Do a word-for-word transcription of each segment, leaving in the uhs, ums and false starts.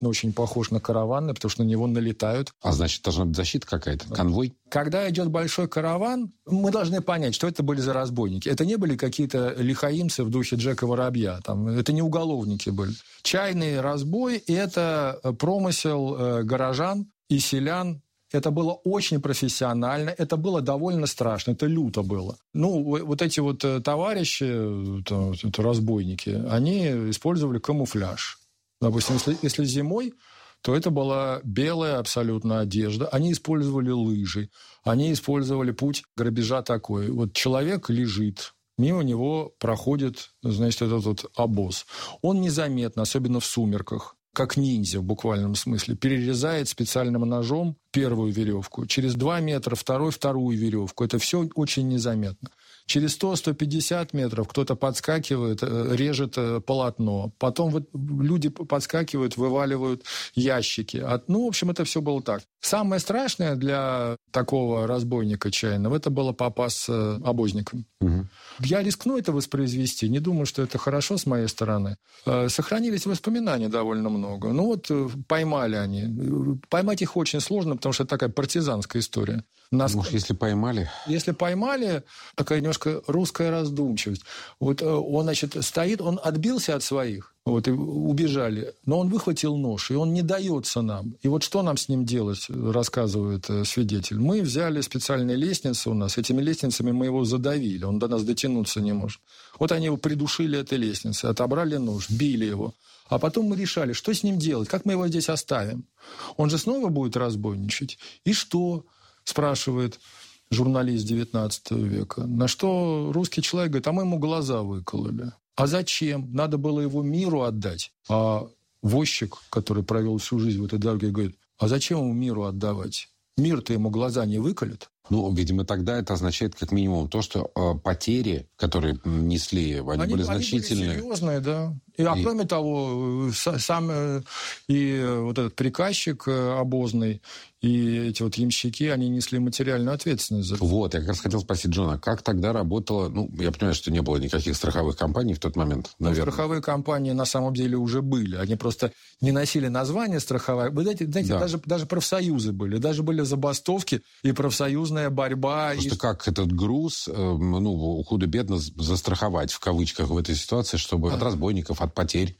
очень похож на караванный, потому что на него налетают. А значит, должна быть защита какая-то, конвой? Когда идет большой караван, мы должны понять, что это были за разбойники. Это не были какие-то лихаимцы в духе Джека Воробья. Там, это не уголовники были. Чайный разбой – это промысел э, горожан и селян. Это было очень профессионально, это было довольно страшно, это люто было. Ну, вот эти вот товарищи, это, это разбойники, они использовали камуфляж. Допустим, если, если зимой, то это была белая абсолютно одежда. Они использовали лыжи, они использовали путь грабежа такой. Вот человек лежит, мимо него проходит, значит, этот вот обоз. Он незаметно, особенно в сумерках, как ниндзя в буквальном смысле, перерезает специальным ножом первую веревку. Через два метра второй, вторую веревку. Это все очень незаметно. Через сто - сто пятьдесят метров кто-то подскакивает, режет полотно. Потом вот люди подскакивают, вываливают ящики. Ну, в общем, это все было так. Самое страшное для такого разбойника чайного – это было попасться обозником. Угу. Я рискну это воспроизвести. Не думаю, что это хорошо с моей стороны. Сохранились воспоминания довольно много. Ну вот поймали они. Поймать их очень сложно, потому что это такая партизанская история. Нас... Может, если поймали? Если поймали, такая немножко русская раздумчивость. Вот он, значит, стоит, он отбился от своих, вот, и убежали, но он выхватил нож, и он не дается нам. И вот что нам с ним делать, рассказывает свидетель. Мы взяли специальные лестницы у нас, этими лестницами мы его задавили, он до нас дотянуться не может. Вот они его придушили этой лестницей, отобрали нож, били его. А потом мы решали, что с ним делать, как мы его здесь оставим. Он же снова будет разбойничать. И что? Спрашивает журналист девятнадцатого века. На что русский человек говорит, а мы ему глаза выкололи. А зачем? Надо было его миру отдать. А возчик, который провел всю жизнь в этой дороге, говорит, а зачем ему миру отдавать? Мир-то ему глаза не выколет. Ну, видимо, тогда это означает как минимум то, что э, потери, которые несли, они, они были значительные. Они были серьезные, да. И, а и... кроме того, сам и вот этот приказчик обозный, и эти вот ямщики, они несли материальную ответственность за это. Вот, я как раз хотел спросить Джона, как тогда работало... Ну, я понимаю, что не было никаких страховых компаний в тот момент, наверное. Ну, страховые компании на самом деле уже были. Они просто не носили название страховая. Вы знаете, знаете да. даже, даже профсоюзы были. Даже были забастовки и профсоюзная борьба. Просто и... как этот груз, ну, худо-бедно застраховать, в кавычках, в этой ситуации, чтобы от разбойников, от потерь?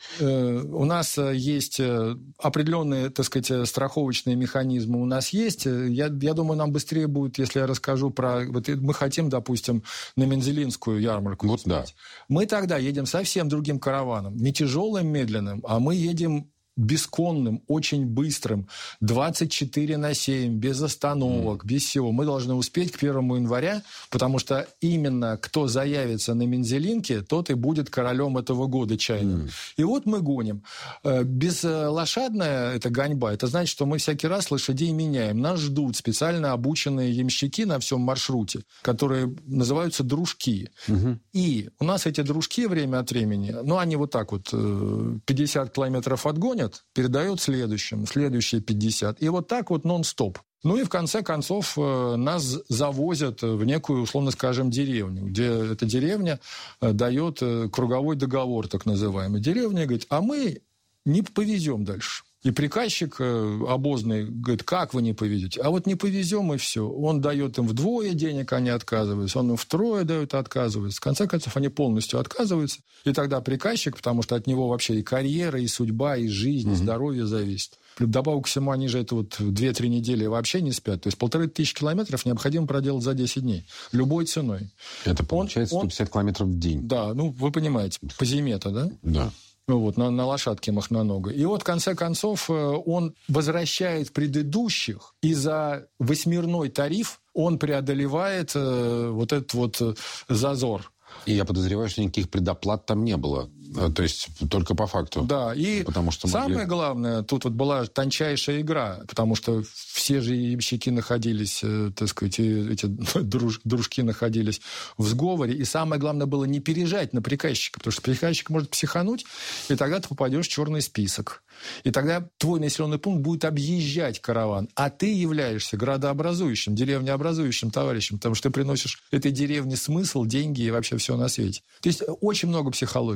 У нас есть определенные, так сказать, страховочные механизмы. У нас есть. Я, я думаю, нам быстрее будет, если я расскажу про... Вот мы хотим, допустим, на Мензелинскую ярмарку. Вот да. Мы тогда едем совсем другим караваном. Не тяжелым, медленным, а мы едем бесконным, очень быстрым, двадцать четыре на семь, без остановок, mm. без всего. Мы должны успеть к первому января, потому что именно кто заявится на Мензелинке, тот и будет королем этого года чайным. Mm. И вот мы гоним. Безлошадная эта гоньба, это значит, что мы всякий раз лошадей меняем. Нас ждут специально обученные ямщики на всем маршруте, которые называются дружки. Mm-hmm. И у нас эти дружки время от времени, ну, они вот так вот пятьдесят километров отгонят, передает следующим, следующие пятьдесят. И вот так вот нон-стоп. Ну и в конце концов нас завозят в некую, условно скажем, деревню, где эта деревня дает круговой договор, так называемый. Деревня говорит, а мы не повезем дальше. И приказчик обозный говорит, как вы не повезете? А вот не повезем, и все. Он дает им вдвое денег, они отказываются. Он им втрое дает, отказывается. В конце концов, они полностью отказываются. И тогда приказчик, потому что от него вообще и карьера, и судьба, и жизнь, и здоровье зависит. Добавок к всему, они же это вот две-три недели вообще не спят. То есть полторы тысячи километров необходимо проделать за десять дней. Любой ценой. Это получается он, сто пятьдесят километров в день. Да, ну вы понимаете, по зиме-то, да? Да. Вот, на, на лошадке махноногой. И вот, в конце концов, он возвращает предыдущих, и за восьмерной тариф он преодолевает э, вот этот вот зазор. И я подозреваю, что никаких предоплат там не было. То есть только по факту. Да, и потому что могли... самое главное, тут вот была тончайшая игра, потому что все же ямщики находились, так сказать, эти друж, дружки находились в сговоре, и самое главное было не пережать на приказчика, потому что приказчик может психануть, и тогда ты попадешь в черный список. И тогда твой населенный пункт будет объезжать караван, а ты являешься градообразующим, деревнеобразующим товарищем, потому что ты приносишь этой деревне смысл, деньги и вообще все на свете. То есть очень много психологии на самом деле.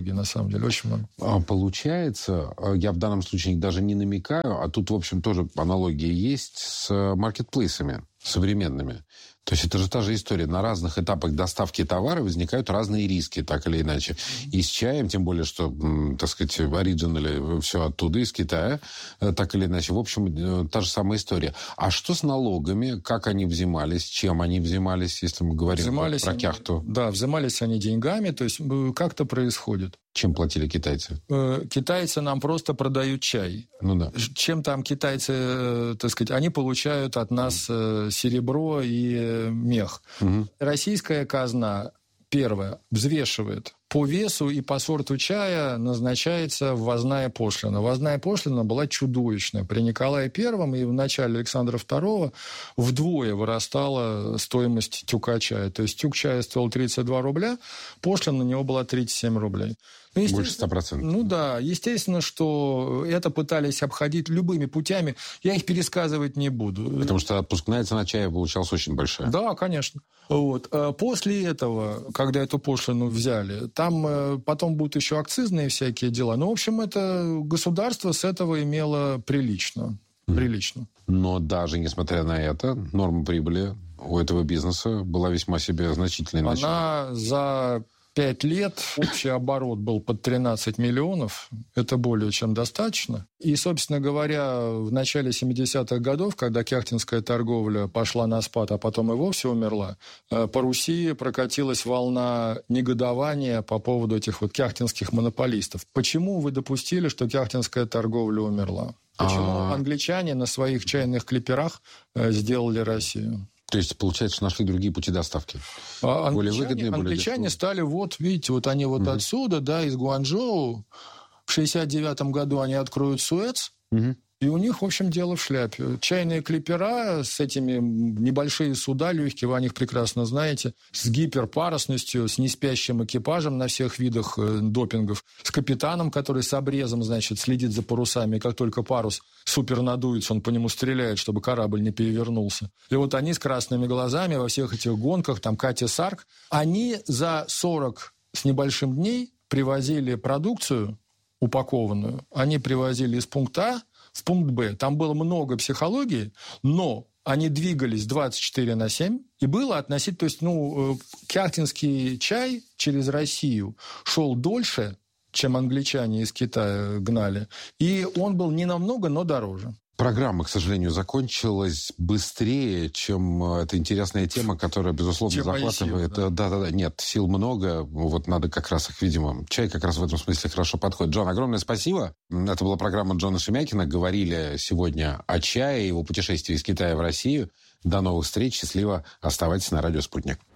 самом деле, очень много. А получается, я в данном случае даже не намекаю, а тут, в общем, тоже аналогия есть с маркетплейсами современными. То есть это же та же история. На разных этапах доставки товара возникают разные риски, так или иначе. И с чаем, тем более, что, так сказать, оригинали все оттуда, из Китая, так или иначе. В общем, та же самая история. А что с налогами? Как они взимались? Чем они взимались, если мы говорим взимались про они, кяхту? Да, взимались они деньгами. То есть как-то происходит. Чем платили китайцы? Китайцы нам просто продают чай. Ну да. Чем там китайцы, так сказать, они получают от нас серебро и мех. Угу. Российская казна, первое, взвешивает. По весу и по сорту чая назначается ввозная пошлина. Ввозная пошлина была чудовищная. При Николае Первом и в начале Александра Второго вдвое вырастала стоимость тюка чая. То есть тюк чая стоил тридцать два рубля, пошлина на него была тридцать семь рублей. Ну, больше ста процентов. Ну да, естественно, что это пытались обходить любыми путями. Я их пересказывать не буду. Потому что отпускная цена чая получалась очень большая. Да, конечно. Вот. После этого, когда эту пошлину взяли, там потом будут еще акцизные всякие дела. Ну, в общем, это государство с этого имело прилично. Прилично. Но даже несмотря на это, норма прибыли у этого бизнеса была весьма себе значительной. Она за пять лет, общий оборот был под тринадцать миллионов. Это более чем достаточно. И, собственно говоря, в начале семидесятых годов, когда кяхтинская торговля пошла на спад, а потом и вовсе умерла, по Руси прокатилась волна негодования по поводу этих вот кяхтинских монополистов. Почему вы допустили, что кяхтинская торговля умерла? Почему А-а-а. англичане на своих чайных клиперах сделали Россию? То есть, получается, нашли другие пути доставки. А более англичане, выгодные, более англичане дешевые. стали, вот, видите, вот они вот угу. отсюда, да, из Гуанчжоу. В шестьдесят девятом году они откроют Суэц, угу. и у них, в общем, дело в шляпе. Чайные клипера с этими небольшие суда легкие, вы о них прекрасно знаете, с гиперпарусностью, с неспящим экипажем на всех видах допингов, с капитаном, который с обрезом, значит, следит за парусами, и как только парус супер надуется, он по нему стреляет, чтобы корабль не перевернулся. И вот они с красными глазами во всех этих гонках, там Катя Сарк, они за сорок с небольшим дней привозили продукцию упакованную, они привозили из пункта А в пункт Б. Там было много психологии, но они двигались двадцать четыре на семь, и было относительно... То есть, ну, кяхтинский чай через Россию шел дольше, чем англичане из Китая гнали, и он был не намного, но дороже. Программа, к сожалению, закончилась быстрее, чем эта интересная тема, которая, безусловно, чем захватывает. Силы, да. Да, да, да. Нет, сил много. Вот надо как раз их, видимо, чай как раз в этом смысле хорошо подходит. Джон, огромное спасибо. Это была программа Джона Шемякина. Говорили сегодня о чае и его путешествии из Китая в Россию. До новых встреч. Счастливо. Оставайтесь на радио «Спутник».